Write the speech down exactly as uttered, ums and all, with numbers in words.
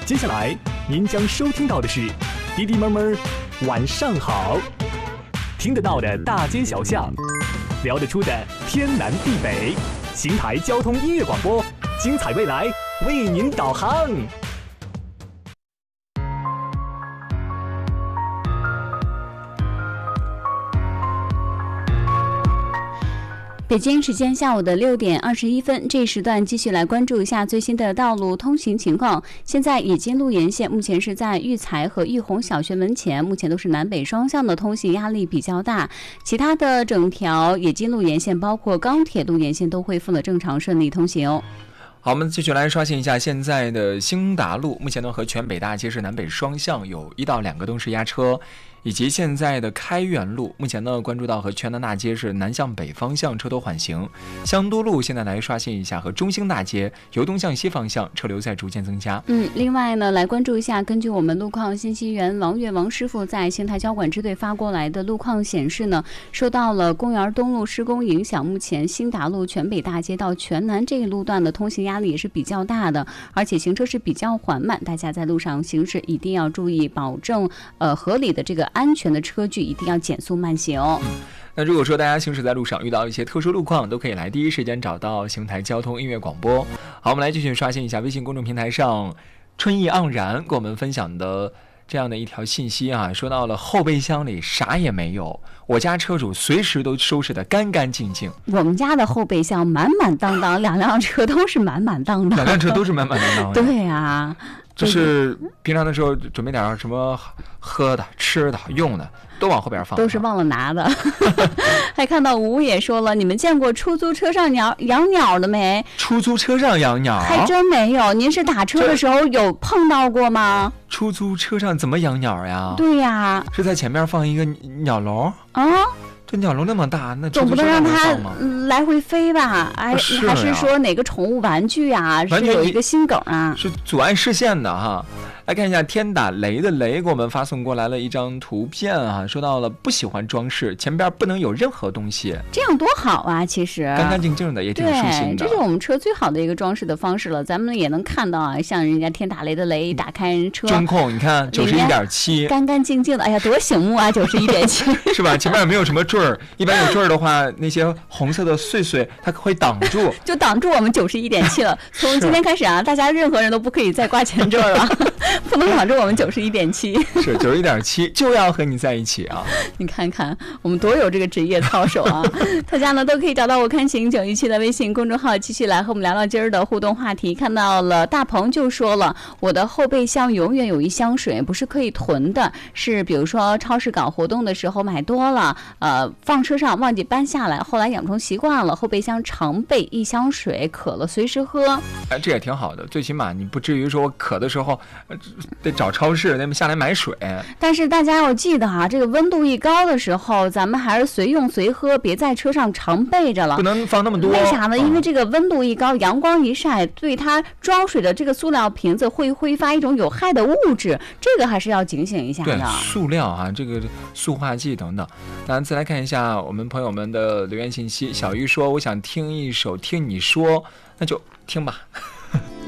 接下来您将收听到的是滴滴妹妹晚上好，听得到的大街小巷，聊得出的天南地北，邢台交通音乐广播，精彩未来为您导航。 北京时间下午的六点二十一分，这一时段继续来关注一下最新的道路通行情况。现在冶金路沿线目前是在育才和育红小学门前，目前都是南北双向的通行压力比较大。其他的整条冶金路沿线，包括钢铁路沿线都恢复了正常顺利通行。 好，我们继续来刷新一下现在的兴达路，目前呢和全北大街是南北双向有一到两个东势压车，以及现在的开元路，目前呢关注到和全南大街是南向北方向车多缓行。香都路现在来刷新一下和中兴大街由东向西方向车流在逐渐增加。 嗯，另外呢来关注一下，根据我们路况信息员王月王师傅在邢台交管支队发过来的路况显示呢，受到了公园东路施工影响，目前兴达路全北大街到全南这一路段的通行压力也是比较大的，而且行车是比较缓慢，大家在路上行驶一定要注意，保证呃合理的这个安全的车距，一定要减速慢行。 那如果说大家行驶在路上遇到一些特殊路况，都可以来第一时间找到邢台交通音乐广播。好，我们来继续刷新一下微信公众平台上春意盎然给我们分享的这样的一条信息啊，说到了后备箱里啥也没有，我家车主随时都收拾得干干净净。 我们家的后备箱满满当当，两辆车都是满满当当， 两辆车都是满满当当。 对啊， 就是平常的时候准备点什么喝的、吃的、用的，都往后边放， 都是忘了拿的。还看到吴也说了，你们见过出租车上鸟养鸟的没？ 出租车上养鸟？ 还真没有。您是打车的时候有碰到过吗？ 出租车上怎么养鸟呀？ 对呀， 是在前面放一个鸟笼啊。 这鸟笼那么大，那总不能让它来回飞吧？哎， 是还是说哪个宠物玩具啊？是有一个心梗啊？ 是阻碍视线的哈。来看一下天打雷的雷给我们发送过来了一张图片啊，说到了不喜欢装饰，前边不能有任何东西， 这样多好啊！其实干干净净的也挺舒心的。 这是我们车最好的一个装饰的方式了。咱们也能看到啊，像人家天打雷的雷，打开车中控，你看九十一点七， 干干净净的，哎呀，多醒目啊！九十一点七， 是吧？前面没有什么坠儿，一般有坠儿的话，那些红色的碎碎它会挡住， 就挡住我们九十一点七了。从今天开始啊，大家任何人都不可以再挂前坠了。不能挡住我们九十一点七， 是九十一点七就要和你在一起啊！ 你看看我们多有这个职业操守啊！大家呢都可以找到我看行九一七的微信公众号，继续来和我们聊聊今儿的互动话题。看到了大鹏就说了，我的后备箱永远有一箱水，不是可以囤的，是比如说超市搞活动的时候买多了，呃，放车上忘记搬下来，后来养成习惯了，后备箱常备一箱水，渴了随时喝。 哎，这也挺好的，最起码你不至于说渴的时候。得找超市，得下来买水。 但是大家要记得啊，这个温度一高的时候，咱们还是随用随喝，别在车上常备着了。 不能放那么多。 为啥呢？因为这个温度一高，阳光一晒，对它装水的这个塑料瓶子会挥发一种有害的物质，这个还是要警醒一下的。 对，塑料啊，这个塑化剂等等。那再来看一下我们朋友们的留言信息。小鱼说：“我想听一首《听你说》，那就听吧。”